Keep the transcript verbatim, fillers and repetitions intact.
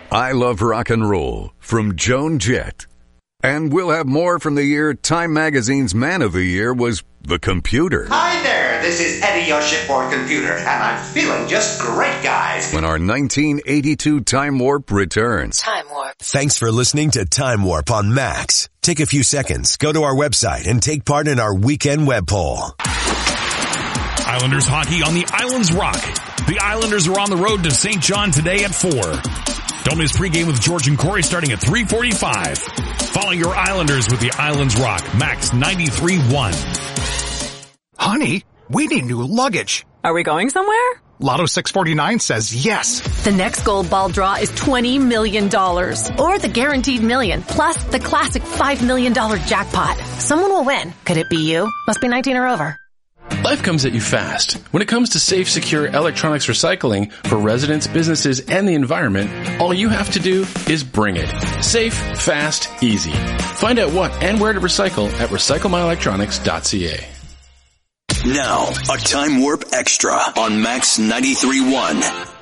I Love Rock and Roll from Joan Jett. And we'll have more from the year Time Magazine's Man of the Year was the computer. Hi there, this is Eddie, your shipboard computer, and I'm feeling just great, guys. When our nineteen eighty-two Time Warp returns. Time Warp. Thanks for listening to Time Warp on Max. Take a few seconds, go to our website, and take part in our weekend web poll. Islanders hockey on the Islands Rock. The Islanders are on the road to Saint John today at four. Don't miss pregame with George and Corey starting at three forty-five. Follow your Islanders with the Islands Rock. Max ninety-three point one. Honey, we need new luggage. Are we going somewhere? Lotto six forty-nine says yes. The next gold ball draw is twenty million dollars. Or the guaranteed million, plus the classic five million dollars jackpot. Someone will win. Could it be you? Must be nineteen or over. Life comes at you fast. When it comes to safe, secure electronics recycling for residents, businesses, and the environment, all you have to do is bring it. Safe, fast, easy. Find out what and where to recycle at recycle my electronics dot c a. Now, a Time Warp Extra on Max ninety-three point one.